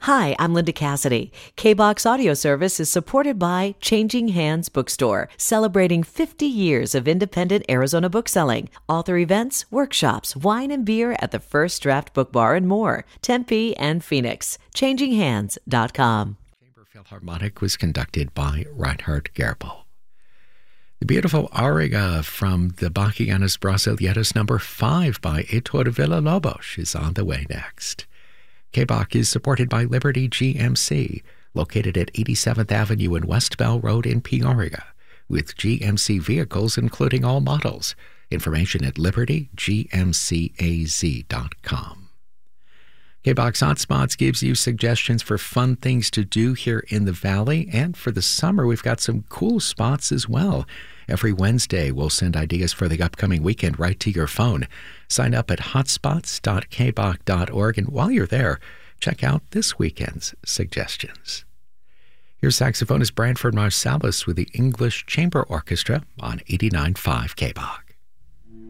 Hi, I'm Linda Cassidy. KBOX Audio Service is supported by Changing Hands Bookstore, celebrating 50 years of independent Arizona bookselling. Author events, workshops, wine and beer at the First Draft Book Bar and more. Tempe and Phoenix. ChangingHands.com. Chamber Philharmonic was conducted by Reinhard Gerbel. The beautiful aria from the Bachianas Brasileiras number 5 by Heitor Villa-Lobos is on the way next. KBOC is supported by Liberty GMC, located at 87th Avenue and West Bell Road in Peoria, with GMC vehicles including all models. Information at libertygmcaz.com. KBOX Hotspots gives you suggestions for fun things to do here in the Valley, and for the summer we've got some cool spots as well. Every Wednesday, we'll send ideas for the upcoming weekend right to your phone. Sign up at hotspots.kboc.org, and while you're there, check out this weekend's suggestions. Here's saxophonist Branford Marsalis with the English Chamber Orchestra on 89.5 KBOC.